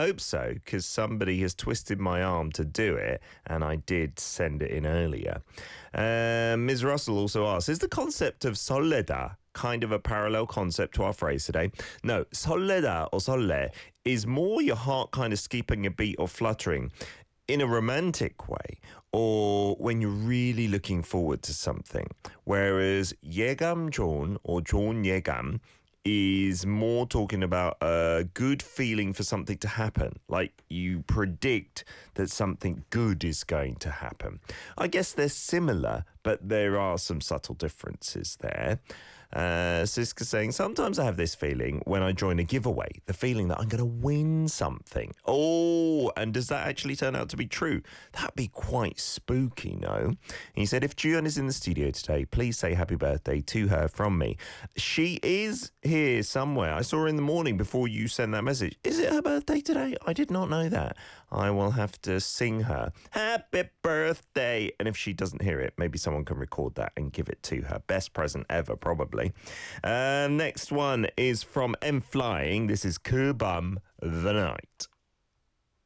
hope so, because somebody has twisted my arm to do it, and I did send it in earlier. Ms. Russell also asks, is the concept of soledad kind of a parallel concept to our phrase today? No, soledad or sole is more your heart kind of skipping a beat or fluttering in a romantic way, or when you're really looking forward to something. Whereas 예감 좋은 or 좋은 예감 is more talking about a good feeling for something to happen, like you predict that something good is going to happen. I guess they're similar, but there are some subtle differences there. Siska saying, sometimes I have this feeling when I join a giveaway, the feeling that I'm going to win something. Oh, and does that actually turn out to be true? That'd be quite spooky, no? He said, if Juan is in the studio today, please say happy birthday to her from me. She is here somewhere. I saw her in the morning before you send that message. Is it her birthday today? I did not know that. I will have to sing her happy birthday. And if she doesn't hear it, maybe someone can record that and give it to her. Best present ever, probably. Next one is from M Flying. This is Kubum the Night.